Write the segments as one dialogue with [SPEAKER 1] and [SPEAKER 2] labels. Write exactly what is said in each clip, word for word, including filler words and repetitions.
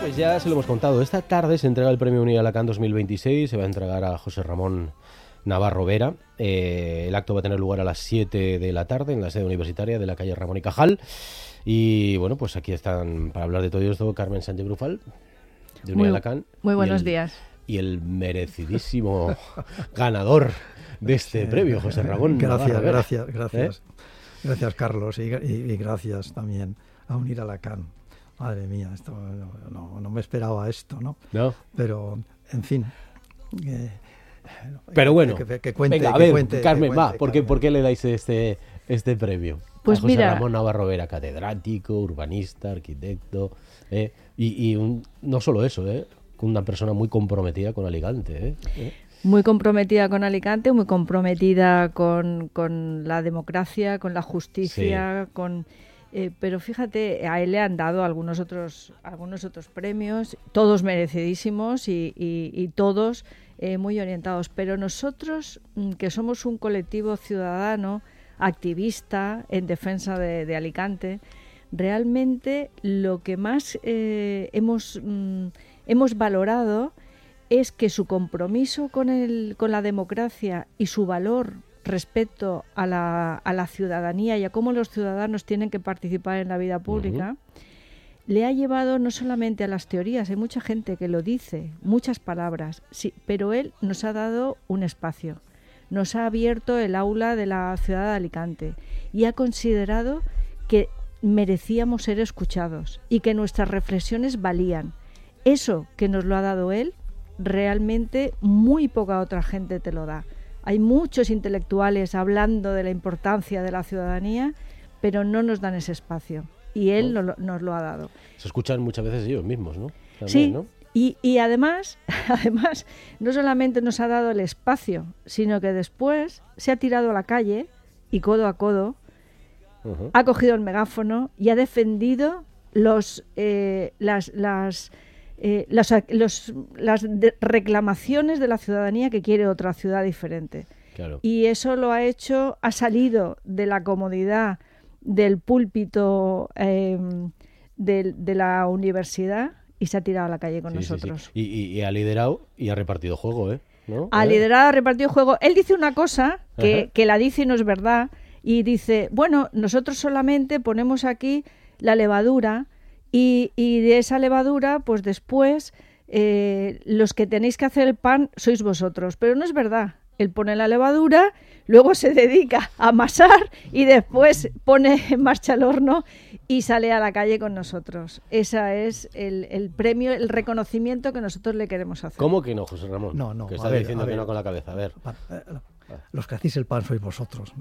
[SPEAKER 1] Pues ya se lo hemos contado. Esta tarde se entrega el Premio Unir Alacant dos mil veintiséis. Se va a entregar a José Ramón Navarro Vera. Eh, el acto va a tener lugar a las siete de la tarde en la sede universitaria de la calle Ramón y Cajal. Y bueno, pues aquí están para hablar de todo esto Carmen Sánchez Brufal, de Unir Alacant.
[SPEAKER 2] Muy buenos
[SPEAKER 1] el,
[SPEAKER 2] días.
[SPEAKER 1] Y el merecidísimo ganador de este sí, premio, José Ramón
[SPEAKER 3] Gracias,
[SPEAKER 1] Navarro Vera.
[SPEAKER 3] gracias, gracias. ¿Eh? Gracias, Carlos, y, y, y gracias también a Unir Alacant. Madre mía, esto no, no, no me esperaba esto, ¿no?
[SPEAKER 1] No.
[SPEAKER 3] Pero, en fin. Eh,
[SPEAKER 1] Pero bueno,
[SPEAKER 3] que, que, que cuente,
[SPEAKER 1] venga, a
[SPEAKER 3] que
[SPEAKER 1] ver,
[SPEAKER 3] cuente,
[SPEAKER 1] Carmen,
[SPEAKER 3] que
[SPEAKER 1] va,
[SPEAKER 3] cuente,
[SPEAKER 1] ¿por qué,
[SPEAKER 3] Carmen.
[SPEAKER 1] ¿por qué le dais este, este premio?
[SPEAKER 2] Pues
[SPEAKER 1] a José
[SPEAKER 2] mira,
[SPEAKER 1] Ramón Navarro Vera, catedrático, urbanista, arquitecto, eh, y, y un, no solo eso, eh, una persona muy comprometida con Alicante. Eh, eh.
[SPEAKER 2] Muy comprometida con Alicante, muy comprometida con, con la democracia, con la justicia, sí. con... Eh, pero fíjate, a él le han dado algunos otros algunos otros premios, todos merecidísimos y, y, y todos eh, muy orientados. Pero nosotros, que somos un colectivo ciudadano, activista en defensa de, de Alicante, realmente lo que más eh, hemos, mm, hemos valorado es que su compromiso con, el, con la democracia y su valor respecto a la, a la ciudadanía y a cómo los ciudadanos tienen que participar en la vida pública, uh-huh. le ha llevado no solamente a las teorías, hay mucha gente que lo dice, muchas palabras, sí, pero él nos ha dado un espacio, nos ha abierto el aula de la ciudad de Alicante y ha considerado que merecíamos ser escuchados y que nuestras reflexiones valían. Eso que nos lo ha dado él, realmente muy poca otra gente te lo da. Hay muchos intelectuales hablando de la importancia de la ciudadanía, pero no nos dan ese espacio. Y él no. nos, nos lo ha dado.
[SPEAKER 1] Se escuchan muchas veces ellos mismos, ¿no? También,
[SPEAKER 2] sí,
[SPEAKER 1] ¿no?
[SPEAKER 2] Y, y además, además, no solamente nos ha dado el espacio, sino que después se ha tirado a la calle y codo a codo, uh-huh. ha cogido el megáfono y ha defendido los, eh, las... las Eh, las, los, las de reclamaciones de la ciudadanía que quiere otra ciudad diferente.
[SPEAKER 1] Claro.
[SPEAKER 2] Y eso lo ha hecho, ha salido de la comodidad del púlpito eh, de, de la universidad y se ha tirado a la calle con
[SPEAKER 1] sí,
[SPEAKER 2] nosotros.
[SPEAKER 1] Sí, sí. Y, y ha liderado y ha repartido juego, ¿eh? ¿No?
[SPEAKER 2] Ha
[SPEAKER 1] ¿Eh?
[SPEAKER 2] liderado, ha repartido juego. Él dice una cosa que, que la dice y no es verdad, y dice, bueno, nosotros solamente ponemos aquí la levadura. Y, y de esa levadura, pues después, eh, los que tenéis que hacer el pan sois vosotros. Pero no es verdad. Él pone la levadura, luego se dedica a amasar y después pone en marcha el horno y sale a la calle con nosotros. Ese es el, el premio, el reconocimiento que nosotros le queremos hacer.
[SPEAKER 1] ¿Cómo que no, José Ramón?
[SPEAKER 3] No, no.
[SPEAKER 1] Que está
[SPEAKER 3] ver,
[SPEAKER 1] diciendo
[SPEAKER 3] ver,
[SPEAKER 1] que no con la cabeza. A ver.
[SPEAKER 3] Los que hacéis el pan sois vosotros.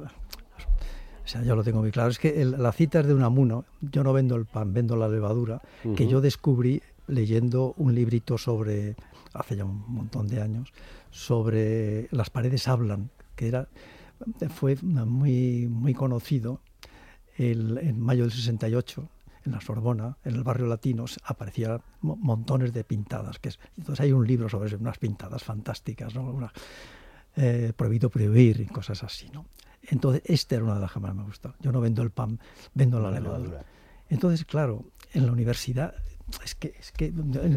[SPEAKER 3] O sea, yo lo tengo muy claro. Es que el, la cita es de Unamuno. Yo no vendo el pan, vendo la levadura, uh-huh. que yo descubrí leyendo un librito sobre, hace ya un montón de años, sobre Las paredes hablan, que era fue muy, muy conocido. El, en mayo del sesenta y ocho, en la Sorbona, en el barrio latino, aparecían montones de pintadas. Que es, entonces hay un libro sobre unas pintadas fantásticas, ¿no? Una, eh, prohibido prohibir y cosas así, ¿no? Entonces, esta era una de las que más me gustó. Yo no vendo el pan, vendo la levadura. Entonces, claro, en la universidad, es que, es que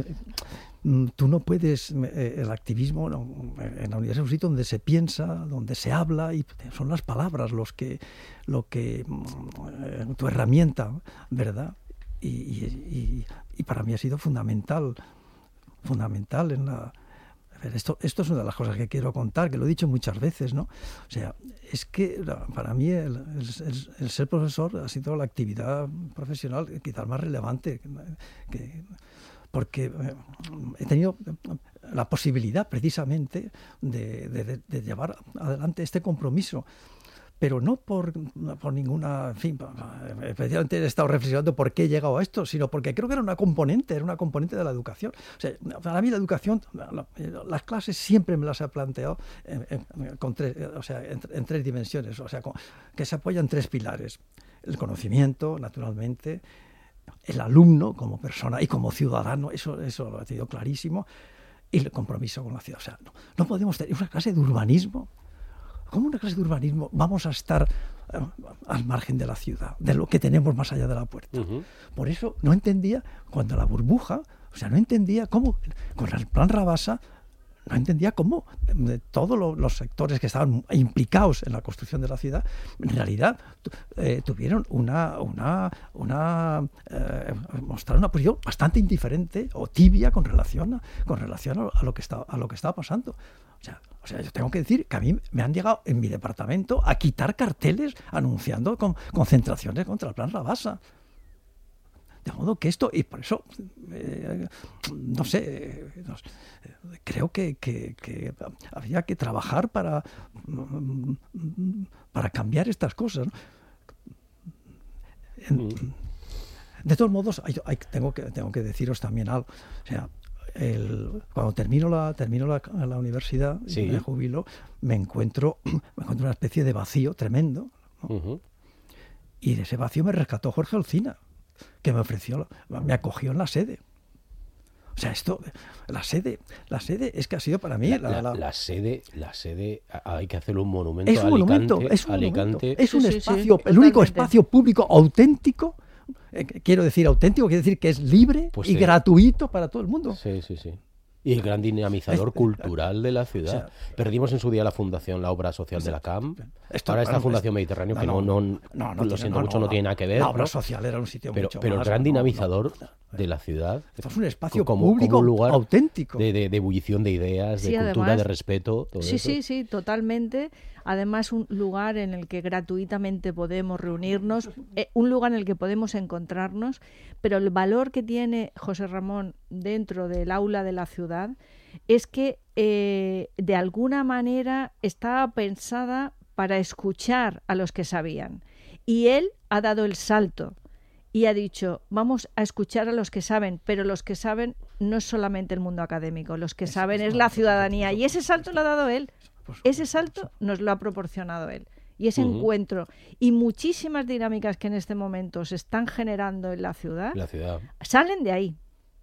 [SPEAKER 3] tú no puedes, el activismo no, en la universidad es un sitio donde se piensa, donde se habla, y son las palabras los que, lo que, tu herramienta, ¿verdad? Y, y, y para mí ha sido fundamental, fundamental en la... Esto, esto es una de las cosas que quiero contar, que lo he dicho muchas veces, ¿no? O sea, es que para mí el, el, el ser profesor ha sido la actividad profesional quizás más relevante, que, que, porque he tenido la posibilidad precisamente de, de, de llevar adelante este compromiso. Pero no por, por ninguna, en fin, especialmente he estado reflexionando por qué he llegado a esto, sino porque creo que era una componente, era una componente de la educación. O sea, para mí la educación, la, las clases siempre me las he planteado en, en, con tres, o sea, en, en tres dimensiones, o sea, con, que se apoyan en tres pilares. El conocimiento, naturalmente, el alumno como persona y como ciudadano, eso, eso lo he tenido clarísimo, y el compromiso con la ciudad. O sea, no, no podemos tener una clase de urbanismo. ¿Cómo una clase de urbanismo vamos a estar eh, al margen de la ciudad, de lo que tenemos más allá de la puerta? Uh-huh. Por eso no entendía cuando la burbuja O sea, no entendía cómo, con el plan Rabasa, no entendía cómo eh, todos lo, los sectores que estaban implicados en la construcción de la ciudad, en realidad eh, tuvieron una, una, una eh, mostraron una posición bastante indiferente o tibia con relación a, con relación a, a lo que estaba, a lo que estaba pasando. O sea, o sea, yo tengo que decir que a mí me han llegado en mi departamento a quitar carteles anunciando con, concentraciones contra el plan Rabasa. De modo que esto, y por eso, eh, no sé, no sé, creo que, que, que habría que trabajar para, para cambiar estas cosas, ¿no? En, de todos modos, hay, hay, tengo, que, tengo que deciros también algo. O sea, el, cuando termino la, termino la, la universidad, sí. y me jubilo, me encuentro, me encuentro una especie de vacío tremendo, ¿no? Uh-huh. Y de ese vacío me rescató Jorge Olcina, que me ofreció, me acogió en la sede. O sea, esto, la sede, la sede es que ha sido para mí
[SPEAKER 1] la,
[SPEAKER 3] la,
[SPEAKER 1] la,
[SPEAKER 3] la,
[SPEAKER 1] la sede, la sede, hay que hacerle un monumento.
[SPEAKER 3] Es un
[SPEAKER 1] a
[SPEAKER 3] monumento,
[SPEAKER 1] Alicante,
[SPEAKER 3] es un
[SPEAKER 1] Alicante.
[SPEAKER 3] monumento, es un
[SPEAKER 2] sí, sí,
[SPEAKER 3] espacio,
[SPEAKER 2] sí,
[SPEAKER 3] el único
[SPEAKER 2] totalmente.
[SPEAKER 3] espacio público auténtico. Eh, quiero decir auténtico, quiere decir que es libre
[SPEAKER 1] Pues
[SPEAKER 3] y
[SPEAKER 1] sí.
[SPEAKER 3] gratuito para todo el mundo.
[SPEAKER 1] Sí, sí, sí. Y el gran dinamizador
[SPEAKER 3] Es-
[SPEAKER 1] cultural de la ciudad.
[SPEAKER 3] o sea,
[SPEAKER 1] Perdimos en su día la fundación, la obra social de la C A M.
[SPEAKER 3] Esto,
[SPEAKER 1] Ahora esta
[SPEAKER 3] bueno,
[SPEAKER 1] Fundación
[SPEAKER 3] es-
[SPEAKER 1] Mediterráneo,
[SPEAKER 3] no,
[SPEAKER 1] que no, no,
[SPEAKER 3] no, no, no
[SPEAKER 1] lo
[SPEAKER 3] tiene-
[SPEAKER 1] siento
[SPEAKER 3] no,
[SPEAKER 1] mucho,
[SPEAKER 3] no,
[SPEAKER 1] no tiene nada que ver.
[SPEAKER 3] La obra
[SPEAKER 1] ¿no?
[SPEAKER 3] social era un sitio
[SPEAKER 1] Pero,
[SPEAKER 3] mucho
[SPEAKER 1] pero el
[SPEAKER 3] más,
[SPEAKER 1] gran
[SPEAKER 3] no,
[SPEAKER 1] dinamizador
[SPEAKER 3] no.
[SPEAKER 1] de la ciudad,
[SPEAKER 3] Esto es un espacio
[SPEAKER 1] como,
[SPEAKER 3] público
[SPEAKER 1] como un lugar
[SPEAKER 3] auténtico.
[SPEAKER 1] de, de, de ebullición de ideas, de
[SPEAKER 2] Sí,
[SPEAKER 1] cultura,
[SPEAKER 2] además-
[SPEAKER 1] de respeto. Todo
[SPEAKER 2] Sí,
[SPEAKER 1] eso.
[SPEAKER 2] sí, sí, totalmente. Además, un lugar en el que gratuitamente podemos reunirnos, eh, un lugar en el que podemos encontrarnos, pero el valor que tiene José Ramón dentro del aula de la ciudad es que eh, de alguna manera estaba pensada para escuchar a los que sabían. Y él ha dado el salto y ha dicho, vamos a escuchar a los que saben, pero los que saben no es solamente el mundo académico, los que saben es la ciudadanía. Y ese salto lo ha dado él. Ese salto nos lo ha proporcionado él. Y ese
[SPEAKER 1] Ujú.
[SPEAKER 2] encuentro y muchísimas dinámicas que en este momento se están generando en la ciudad
[SPEAKER 1] La ciudad.
[SPEAKER 2] salen de ahí.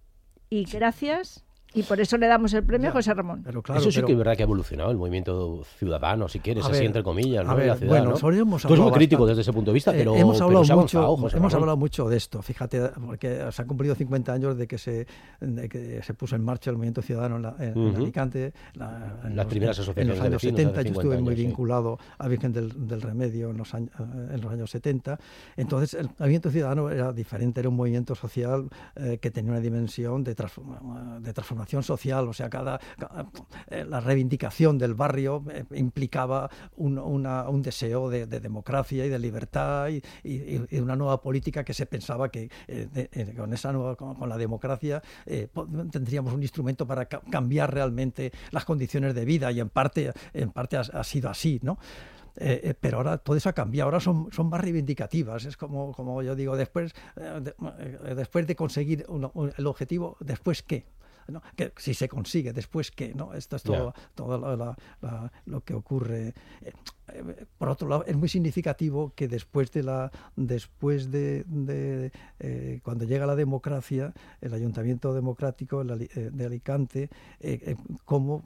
[SPEAKER 2] Y gracias, y por eso le damos el premio
[SPEAKER 3] Ya,
[SPEAKER 2] a José Ramón.
[SPEAKER 3] Pero claro,
[SPEAKER 1] Eso sí
[SPEAKER 3] pero-
[SPEAKER 1] que es verdad que ha evolucionado el movimiento ciudadano, si quieres,
[SPEAKER 3] A
[SPEAKER 1] así
[SPEAKER 3] ver,
[SPEAKER 1] entre comillas, ¿no?
[SPEAKER 3] a ver,
[SPEAKER 1] En la ciudad,
[SPEAKER 3] bueno,
[SPEAKER 1] ¿no?
[SPEAKER 3] sobre ello hemos
[SPEAKER 1] Tú eres muy
[SPEAKER 3] hablado
[SPEAKER 1] crítico
[SPEAKER 3] bastante.
[SPEAKER 1] desde ese punto de vista,
[SPEAKER 3] Eh,
[SPEAKER 1] pero
[SPEAKER 3] hemos hablado
[SPEAKER 1] pero se ha
[SPEAKER 3] mucho,
[SPEAKER 1] avanzado, José
[SPEAKER 3] hemos
[SPEAKER 1] Ramón.
[SPEAKER 3] hablado mucho de esto, fíjate, porque se han cumplido cincuenta años de que se, de que se puso en marcha el movimiento ciudadano en, la, en, en
[SPEAKER 1] Ujú.
[SPEAKER 3] Alicante. La, en
[SPEAKER 1] Las
[SPEAKER 3] los,
[SPEAKER 1] primeras
[SPEAKER 3] en
[SPEAKER 1] asociaciones
[SPEAKER 3] los
[SPEAKER 1] de
[SPEAKER 3] años
[SPEAKER 1] vecinos
[SPEAKER 3] setenta,
[SPEAKER 1] hace
[SPEAKER 3] yo
[SPEAKER 1] cincuenta
[SPEAKER 3] estuve muy
[SPEAKER 1] años, sí.
[SPEAKER 3] vinculado a Virgen del, del Remedio en los, años, en los años setenta. Entonces, el movimiento ciudadano era diferente, era un movimiento social eh, que tenía una dimensión de, transforma, de transformación social, o sea, cada, cada eh, la reivindicación del barrio eh, implicaba un, una, un deseo de, de democracia y de libertad y, y, y una nueva política que se pensaba que eh, de, eh, con esa nueva, con, con la democracia eh, tendríamos un instrumento para ca cambiar realmente las condiciones de vida, y en parte, en parte ha, ha sido así, ¿no? Eh, eh, pero ahora todo eso ha cambiado, ahora son, son más reivindicativas, es como, como yo digo, después, eh, de, eh, después de conseguir uno, un, el objetivo, ¿después qué? ¿No? Que si se consigue, después qué, ¿no? Esto es todo, yeah. todo la, la, la, lo que ocurre. Eh, eh, por otro lado, es muy significativo que después de la después de, de eh, cuando llega la democracia, el Ayuntamiento Democrático de Alicante, eh, eh, cómo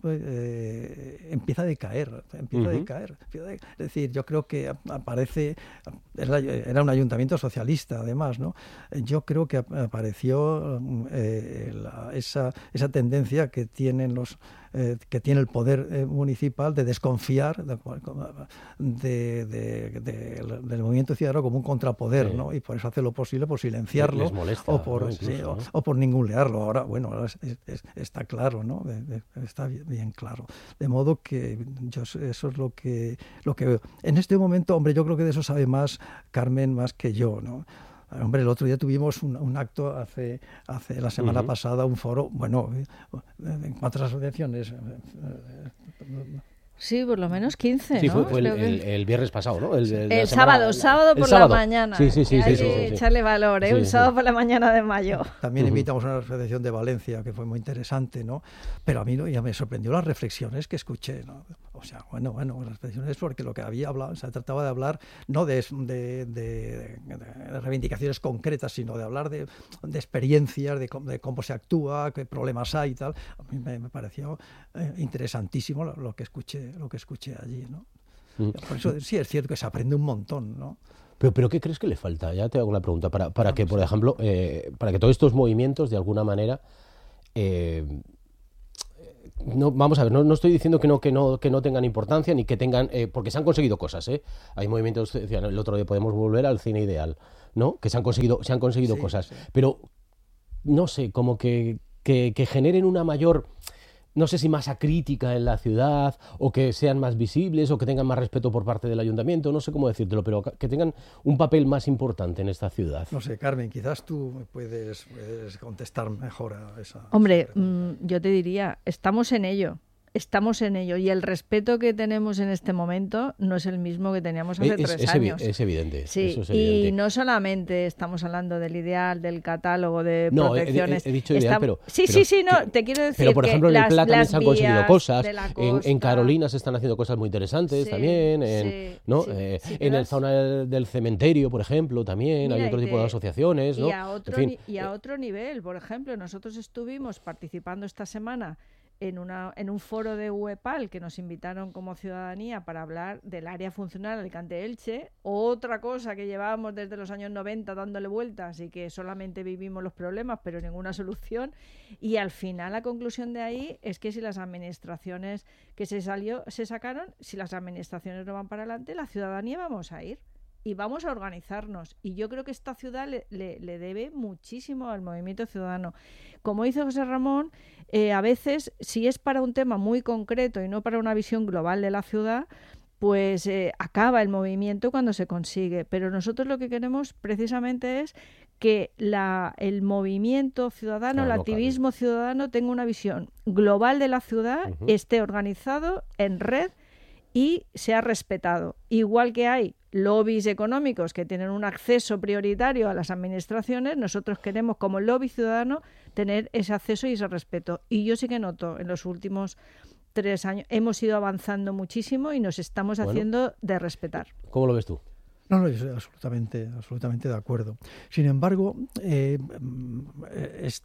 [SPEAKER 3] eh, empieza a decaer, empieza uh-huh. a decaer. Es decir, yo creo que aparece, era, era un ayuntamiento socialista, además, ¿no? Yo creo que apareció eh, la, esa esa tendencia que tienen los eh, que tiene el poder eh, municipal de desconfiar de, de, de, de, del movimiento ciudadano como un contrapoder, sí. ¿no? Y por eso hace lo posible por silenciarlo.
[SPEAKER 1] Les molesta,
[SPEAKER 3] o por
[SPEAKER 1] ¿no? Incluso,
[SPEAKER 3] sí,
[SPEAKER 1] ¿no?
[SPEAKER 3] o, o por ningunearlo. Ahora, bueno, ahora es, es, está claro, ¿no? De, de, está bien, bien claro. De modo que yo eso es lo que lo que veo. En este momento, hombre, yo creo que de eso sabe más Carmen más que yo, ¿no? Hombre, el otro día tuvimos un, un acto hace, hace la semana uh-huh. pasada, un foro, bueno, en cuántas asociaciones.
[SPEAKER 2] Sí, por lo menos quince,
[SPEAKER 1] sí,
[SPEAKER 2] ¿no?
[SPEAKER 1] fue, fue el, el, el viernes pasado, ¿no? El, el,
[SPEAKER 2] el sábado, sábado por
[SPEAKER 1] sábado.
[SPEAKER 2] la mañana.
[SPEAKER 1] Sí, sí, sí.
[SPEAKER 2] Hay
[SPEAKER 1] sí,
[SPEAKER 2] que
[SPEAKER 1] sí, sí, sí.
[SPEAKER 2] echarle valor, ¿eh?
[SPEAKER 1] Sí,
[SPEAKER 2] un
[SPEAKER 1] sí.
[SPEAKER 2] sábado por la mañana de mayo.
[SPEAKER 3] También
[SPEAKER 1] uh-huh.
[SPEAKER 3] invitamos a una asociación de Valencia, que fue muy interesante, ¿no? Pero a mí no, ya me sorprendió las reflexiones que escuché, ¿no? O sea, bueno, bueno, las reflexiones porque lo que había hablado, se trataba de hablar no de, de, de, de reivindicaciones concretas, sino de hablar de, de experiencias, de, de cómo se actúa, qué problemas hay y tal. A mí me, me pareció eh, interesantísimo lo, lo que escuché, lo que escuché allí, ¿no? Uh-huh. Por eso sí es cierto que se aprende un montón, ¿no?
[SPEAKER 1] Pero, pero ¿qué crees que le falta? Ya te hago una pregunta. Para, para que, por ejemplo, eh, para que todos estos movimientos, de alguna manera, Eh, No, vamos a ver, no, no estoy diciendo que no, que no, que no tengan importancia ni que tengan, eh, porque se han conseguido cosas, ¿eh? Hay movimientos, decían el otro día podemos volver al cine ideal, ¿no? Que se han conseguido, se han conseguido
[SPEAKER 3] sí,
[SPEAKER 1] cosas,
[SPEAKER 3] sí.
[SPEAKER 1] pero no sé, como que, que, que generen una mayor, no sé si masa crítica en la ciudad, o que sean más visibles, o que tengan más respeto por parte del ayuntamiento, no sé cómo decírtelo, pero que tengan un papel más importante en esta ciudad.
[SPEAKER 3] No sé, Carmen, quizás tú me puedes, puedes contestar mejor a esa...
[SPEAKER 2] Hombre,
[SPEAKER 3] esa
[SPEAKER 2] mmm, yo te diría, estamos en ello. Estamos en ello y el respeto que tenemos en este momento no es el mismo que teníamos hace
[SPEAKER 1] es,
[SPEAKER 2] tres
[SPEAKER 1] es
[SPEAKER 2] años.
[SPEAKER 1] Evi- es evidente.
[SPEAKER 2] Sí,
[SPEAKER 1] eso es evidente.
[SPEAKER 2] Y no solamente estamos hablando del ideal, del catálogo de
[SPEAKER 1] no,
[SPEAKER 2] protecciones.
[SPEAKER 1] He, he dicho ideal,
[SPEAKER 2] Está...
[SPEAKER 1] pero...
[SPEAKER 2] Sí,
[SPEAKER 1] pero,
[SPEAKER 2] sí, sí, no,
[SPEAKER 1] que,
[SPEAKER 2] te quiero decir
[SPEAKER 1] Pero, por
[SPEAKER 2] que
[SPEAKER 1] ejemplo, en el
[SPEAKER 2] las,
[SPEAKER 1] Pla también
[SPEAKER 2] las
[SPEAKER 1] se han conseguido cosas. En, en Carolina se están haciendo cosas muy interesantes
[SPEAKER 2] sí,
[SPEAKER 1] también. En,
[SPEAKER 2] sí,
[SPEAKER 1] ¿no?
[SPEAKER 2] sí,
[SPEAKER 1] eh,
[SPEAKER 2] sí,
[SPEAKER 1] en
[SPEAKER 2] vas...
[SPEAKER 1] el zona del, del cementerio, por ejemplo, también
[SPEAKER 2] Mira,
[SPEAKER 1] hay otro
[SPEAKER 2] te...
[SPEAKER 1] tipo de asociaciones. ¿no?
[SPEAKER 2] Y a otro,
[SPEAKER 1] en fin,
[SPEAKER 2] ni... y a otro nivel, por ejemplo, nosotros estuvimos participando esta semana en, una, en un foro de U E P A L que nos invitaron como ciudadanía para hablar del área funcional Alicante-Elche, otra cosa que llevábamos desde los años noventa dándole vueltas y que solamente vivimos los problemas pero ninguna solución, y al final la conclusión de ahí es que si las administraciones que se salió se sacaron, si las administraciones no van para adelante, la ciudadanía vamos a ir y vamos a organizarnos. Y yo creo que esta ciudad le, le, le debe muchísimo al movimiento ciudadano. Como dice José Ramón, eh, a veces, si es para un tema muy concreto y no para una visión global de la ciudad, pues eh, acaba el movimiento cuando se consigue. Pero nosotros lo que queremos precisamente es que la, el movimiento ciudadano, claro, el activismo local. ciudadano tenga una visión global de la ciudad, uh-huh. esté organizado en red y sea respetado. Igual que hay lobbies económicos que tienen un acceso prioritario a las administraciones, nosotros queremos como lobby ciudadano tener ese acceso y ese respeto. Y yo sí que noto en los últimos tres años hemos ido avanzando muchísimo y nos estamos bueno, haciendo de respetar.
[SPEAKER 1] ¿Cómo lo ves tú?
[SPEAKER 3] No, no, yo estoy absolutamente, absolutamente de acuerdo. Sin embargo, eh, es,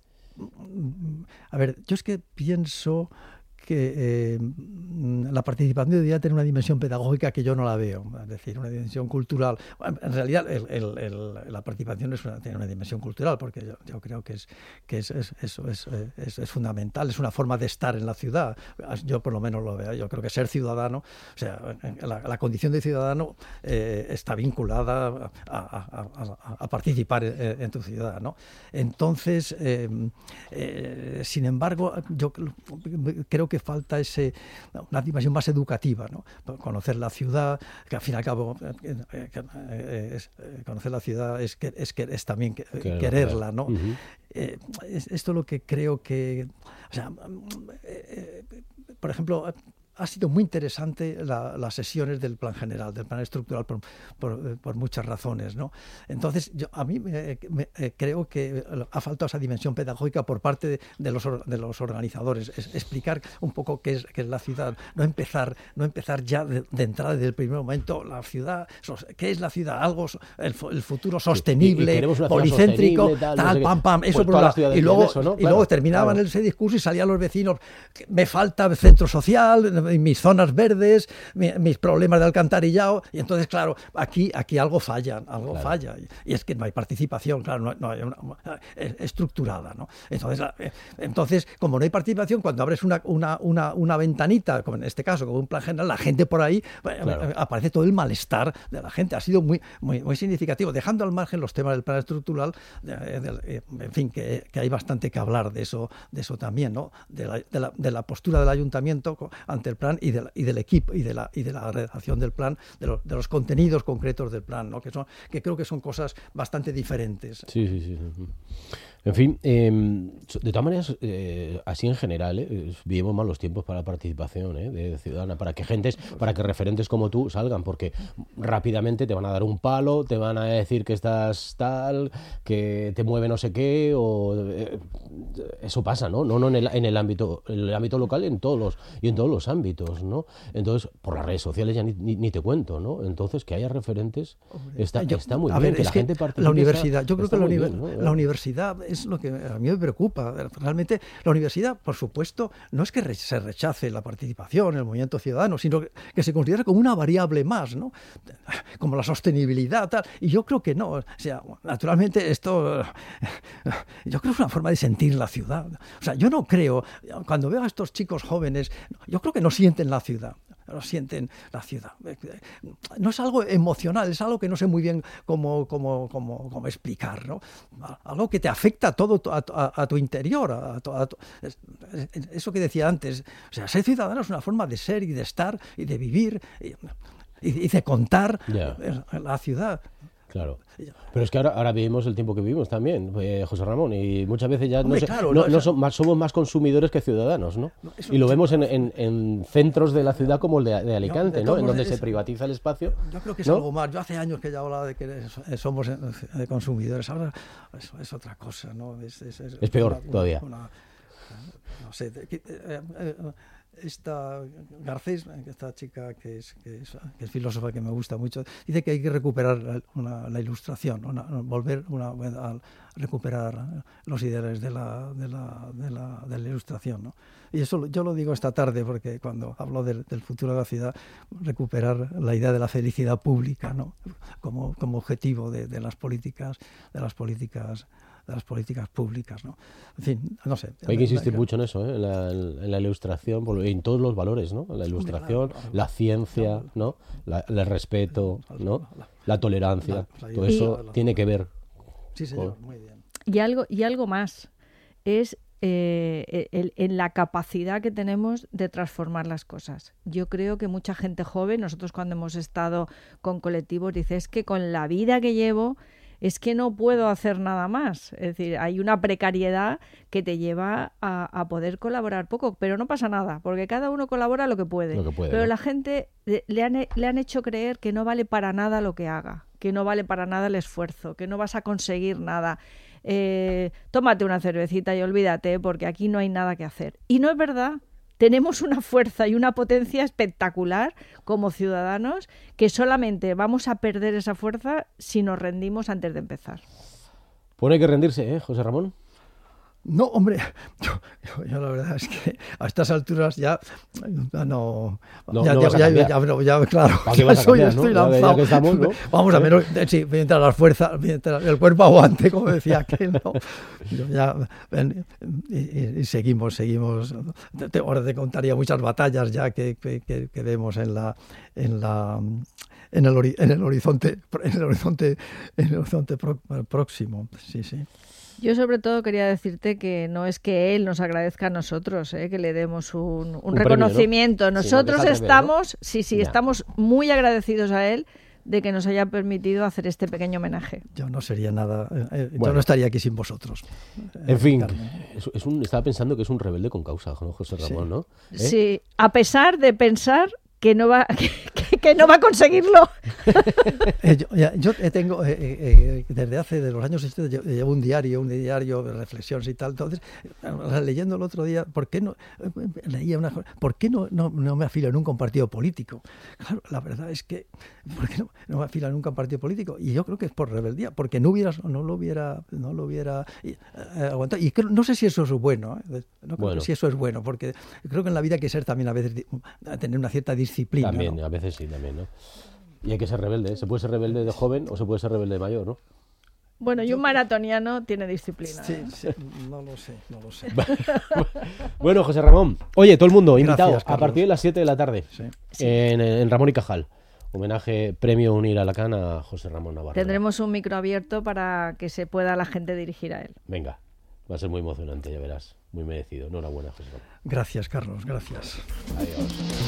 [SPEAKER 3] a ver, yo es que pienso que eh, la participación debería tener una dimensión pedagógica que yo no la veo, es decir, una dimensión cultural. En realidad, el, el, el, la participación es una, tiene una dimensión cultural, porque yo, yo creo que, es, que es, es, eso es, es, es fundamental, es una forma de estar en la ciudad. Yo por lo menos lo veo. Yo creo que ser ciudadano, o sea, la, la condición de ciudadano eh, está vinculada a, a, a, a participar en, en tu ciudad, ¿no? Entonces, eh, eh, sin embargo, yo creo que falta ese, una dimensión más educativa, ¿no? Conocer la ciudad, que al fin y al cabo eh, eh, es, eh, conocer la ciudad es, que, es, que, es también que, quererla, ¿no? Uh-huh. eh, es, esto es lo que creo que, o sea, eh, por ejemplo, ha sido muy interesante la, las sesiones del plan general, del plan estructural, por, por, por muchas razones, ¿no? Entonces, yo, a mí me, me, creo que ha faltado esa dimensión pedagógica por parte de, de, los, de los organizadores, es, explicar un poco qué es, qué es la ciudad, no empezar, no empezar ya de, de entrada desde el primer momento, la ciudad, qué es la ciudad, algo, el, el futuro sostenible, y, y policéntrico, sostenible, tal, tal no sé pam, pam, eso pues por la, y luego, eso, ¿no? y luego claro, terminaban claro. ese discurso y salían los vecinos, me falta centro social, mis zonas verdes, mi, mis problemas de alcantarillado, y entonces, claro, aquí, aquí algo falla, algo claro. falla, y, y es que no hay participación, claro, no, no hay una, una, estructurada, ¿no? Entonces, la, entonces, como no hay participación, cuando abres una, una, una, una ventanita, como en este caso, como un plan general, la gente por ahí, claro. aparece todo el malestar de la gente, ha sido muy, muy, muy significativo, dejando al margen los temas del plan estructural, de, de, en fin, que, que hay bastante que hablar de eso, de eso también, ¿no? De la, de la, de la postura del ayuntamiento ante el plan y de la, y del equipo y de la y de la redacción del plan, de, lo, de los contenidos concretos del plan, ¿no? Que son, que creo que son cosas bastante diferentes.
[SPEAKER 1] Sí, sí, sí. sí. En fin, eh, de todas maneras, eh, así en general, eh, vivimos malos tiempos para la participación eh, de ciudadana, para que gentes, para que referentes como tú salgan, porque rápidamente te van a dar un palo, te van a decir que estás tal, que te mueve no sé qué, o eh, eso pasa, ¿no? No, no en el, en el ámbito, en el ámbito local, en todos los y en todos los ámbitos, ¿no? Entonces, por las redes sociales ya ni, ni, ni te cuento, ¿no? Entonces, que haya referentes está, yo, está muy bien,
[SPEAKER 3] ver,
[SPEAKER 1] que
[SPEAKER 3] es
[SPEAKER 1] la
[SPEAKER 3] que
[SPEAKER 1] gente participe.
[SPEAKER 3] La universidad,
[SPEAKER 1] está,
[SPEAKER 3] yo creo que la,
[SPEAKER 1] bien,
[SPEAKER 3] univer,
[SPEAKER 1] ¿no?
[SPEAKER 3] la universidad es lo que a mí me preocupa. Realmente la universidad, por supuesto, no es que re- se rechace la participación, el movimiento ciudadano, sino que, que se considera como una variable más, ¿no? Como la sostenibilidad, tal. Y yo creo que no. O sea, naturalmente esto, yo creo que es una forma de sentir la ciudad. O sea, yo no creo, cuando veo a estos chicos jóvenes, yo creo que no sienten la ciudad. No sienten la ciudad. No es algo emocional, es algo que no sé muy bien cómo, cómo, cómo, cómo explicar, ¿no? Algo que te afecta todo a, a, a tu interior. A, a, a, eso que decía antes. O sea, ser ciudadano es una forma de ser y de estar y de vivir y, y de contar
[SPEAKER 1] yeah.
[SPEAKER 3] la ciudad.
[SPEAKER 1] Claro. Pero es que ahora, ahora vivimos el tiempo que vivimos también, eh, José Ramón, y muchas veces ya
[SPEAKER 3] Hombre,
[SPEAKER 1] no, sé,
[SPEAKER 3] claro,
[SPEAKER 1] no,
[SPEAKER 3] no,
[SPEAKER 1] no son más, somos más consumidores que ciudadanos, ¿no?
[SPEAKER 3] No, eso,
[SPEAKER 1] y lo
[SPEAKER 3] eso,
[SPEAKER 1] vemos en, en, en centros de la ciudad como el de, de Alicante,
[SPEAKER 3] no,
[SPEAKER 1] ¿no? En donde
[SPEAKER 3] es,
[SPEAKER 1] se privatiza el espacio.
[SPEAKER 3] Yo creo que es
[SPEAKER 1] ¿no?
[SPEAKER 3] algo más. Yo hace años que ya hablaba de que somos de consumidores, ahora es, es otra cosa, ¿no? Es, es, es,
[SPEAKER 1] es peor
[SPEAKER 3] una,
[SPEAKER 1] todavía.
[SPEAKER 3] Una, una, no sé, de, eh, eh, esta Garcés, esta chica que es, que, es, que es filósofa que me gusta mucho, dice que hay que recuperar la, una, la ilustración, una, volver una, a recuperar los ideales de la, de la, de la, de la ilustración, ¿no? Y eso yo lo digo esta tarde porque cuando hablo del, del futuro de la ciudad, recuperar la idea de la felicidad pública, ¿no? como, como objetivo de, de las políticas, de las políticas de las políticas públicas, ¿no? En fin, no sé.
[SPEAKER 1] Hay que insistir mucho en eso, ¿eh? en, la, en la ilustración, en todos los valores, ¿no? La ilustración, claro, claro. la ciencia, ¿no? La, el respeto, ¿no? La tolerancia, la, la, todo eso y, tiene que ver.
[SPEAKER 3] Sí, señor, con... muy bien.
[SPEAKER 2] Y algo, y algo más, es eh, el, en la capacidad que tenemos de transformar las cosas. Yo creo que mucha gente joven, nosotros cuando hemos estado con colectivos, dice, es que con la vida que llevo, es que no puedo hacer nada más. Es decir, hay una precariedad que te lleva a, a poder colaborar poco, pero no pasa nada, porque cada uno colabora lo que puede.
[SPEAKER 1] Lo que puede
[SPEAKER 2] pero
[SPEAKER 1] ¿no?
[SPEAKER 2] la gente le han, le han hecho creer que no vale para nada lo que haga, que no vale para nada el esfuerzo, que no vas a conseguir nada. Eh, tómate una cervecita y olvídate, porque aquí no hay nada que hacer. Y no es verdad. Tenemos una fuerza y una potencia espectacular como ciudadanos que solamente vamos a perder esa fuerza si nos rendimos antes de empezar.
[SPEAKER 1] Pues hay que rendirse, ¿eh, José Ramón?
[SPEAKER 3] No, hombre, yo, yo, yo la verdad es que a estas alturas ya no...
[SPEAKER 1] No,
[SPEAKER 3] ya,
[SPEAKER 1] no
[SPEAKER 3] ya,
[SPEAKER 1] vas a
[SPEAKER 3] ya,
[SPEAKER 1] cambiar.
[SPEAKER 3] ya, ya, ya, claro,
[SPEAKER 1] ya
[SPEAKER 3] vas a
[SPEAKER 1] soy,
[SPEAKER 3] cambiar,
[SPEAKER 1] ¿no?
[SPEAKER 3] estoy
[SPEAKER 1] ya,
[SPEAKER 3] lanzado.
[SPEAKER 1] ya que estamos, ¿no?
[SPEAKER 3] Vamos, a menos, sí, mientras las fuerzas, mientras el cuerpo aguante, como decía aquel, ¿no? Yo ya, y, y, y seguimos, seguimos. Te, ahora te contaría muchas batallas ya que, que, que, que vemos en la... En la En el, ori en el horizonte en el horizonte en el horizonte pro próximo, sí, sí.
[SPEAKER 2] Yo sobre todo quería decirte que no es que él nos agradezca a nosotros, ¿eh? que le demos un, un, un reconocimiento. Premio, ¿no? Nosotros sí, no estamos, ver, ¿no? sí, sí, ya. estamos muy agradecidos a él de que nos haya permitido hacer este pequeño homenaje.
[SPEAKER 3] Yo no sería nada, eh,
[SPEAKER 1] bueno.
[SPEAKER 3] yo no estaría aquí sin vosotros.
[SPEAKER 1] En eh, fin, es, es un, estaba pensando que es un rebelde con causa, ¿no, José Ramón? Sí. ¿no? ¿Eh?
[SPEAKER 2] Sí, a pesar de pensar que no va que, que no va a conseguirlo.
[SPEAKER 3] eh, yo, ya, yo tengo eh, eh, desde hace de los años setenta llevo un diario, un diario de reflexiones y tal. Entonces, leyendo el otro día, ¿por qué no leía una ¿por qué no, no, no me afilio nunca a un partido político? Claro, la verdad es que ¿por qué no, no me afilio nunca a un partido político? Y yo creo que es por rebeldía, porque no hubiera no lo hubiera no lo hubiera eh, aguantado. Y creo, no sé si eso es bueno, ¿eh? no creo bueno. si eso es bueno, porque creo que en la vida hay que ser también a veces a tener una cierta disciplina. Disciplina,
[SPEAKER 1] también,
[SPEAKER 3] ¿no?
[SPEAKER 1] a veces sí, también, ¿no? Y hay que ser rebelde, ¿eh? Se puede ser rebelde de joven o se puede ser rebelde de mayor, ¿no?
[SPEAKER 2] Bueno, y un maratoniano tiene disciplina.
[SPEAKER 3] Sí,
[SPEAKER 2] ¿eh?
[SPEAKER 3] sí, no lo sé, no lo sé.
[SPEAKER 1] Bueno, José Ramón, oye, todo el mundo invitado
[SPEAKER 3] Gracias,
[SPEAKER 1] a partir de las siete de la tarde
[SPEAKER 3] sí.
[SPEAKER 1] en, en Ramón y Cajal. Homenaje, premio Unir a Alacant a José Ramón Navarro.
[SPEAKER 2] Tendremos un micro abierto para que se pueda la gente dirigir a él.
[SPEAKER 1] Venga, va a ser muy emocionante, ya verás. Muy merecido. Enhorabuena, José Ramón.
[SPEAKER 3] Gracias, Carlos, gracias.
[SPEAKER 1] Adiós.